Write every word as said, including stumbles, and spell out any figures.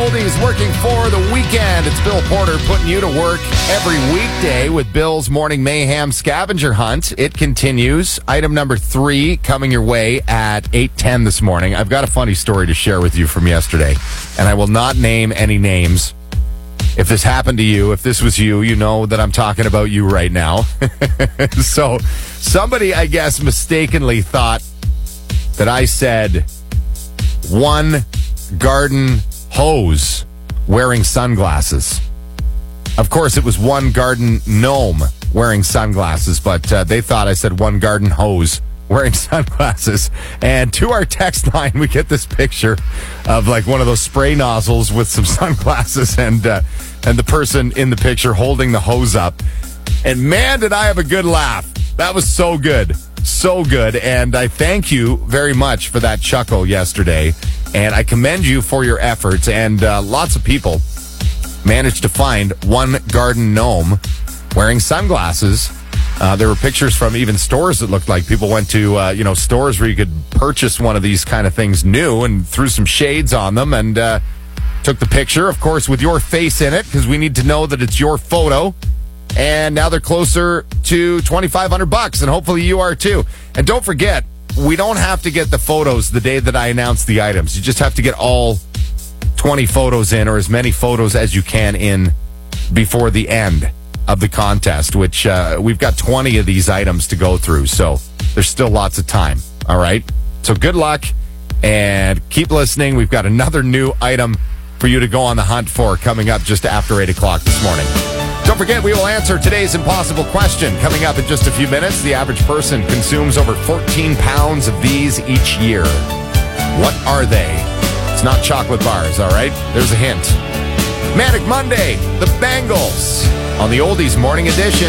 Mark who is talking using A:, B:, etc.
A: oldies, working for the weekend. It's Bill Porter putting you to work every weekday with Bill's Morning Mayhem Scavenger Hunt. It continues. Item number three coming your way at eight ten this morning. I've got a funny story to share with you from yesterday, and I will not name any names. If this happened to you, if this was you, you know that I'm talking about you right now. So somebody, I guess, mistakenly thought that I said one garden hose wearing sunglasses. Of course, it was one garden gnome wearing sunglasses, but uh, they thought I said one garden hose wearing sunglasses. And to our text line, we get this picture of like one of those spray nozzles with some sunglasses and uh, and the person in the picture holding the hose up. And man, did I have a good laugh. That was so good. So good. And I thank you very much for that chuckle yesterday. And I commend you for your efforts. And uh, lots of people managed to find one garden gnome wearing sunglasses. Uh, there were pictures from even stores that looked like people went to, uh, you know, stores where you could purchase one of these kind of things new and threw some shades on them and uh, took the picture, of course, with your face in it because we need to know that it's your photo. And now they're closer to twenty-five hundred bucks, and hopefully you are too. And don't forget, we don't have to get the photos the day that I announce the items. You just have to get all twenty photos in, or as many photos as you can in before the end of the contest, which uh, we've got twenty of these items to go through. So there's still lots of time. All right. So good luck and keep listening. We've got another new item for you to go on the hunt for coming up just after eight o'clock this morning. Don't forget, we will answer today's impossible question coming up in just a few minutes. The average person consumes over fourteen pounds of these each year. What are they? It's not chocolate bars, all right? There's a hint. Manic Monday, the Bangles on the Oldies Morning Edition.